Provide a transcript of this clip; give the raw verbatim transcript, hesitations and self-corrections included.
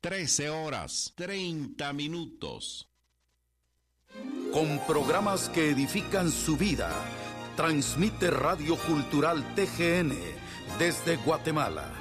trece horas, treinta minutos. Con programas que edifican su vida, transmite Radio Cultural T G N desde Guatemala.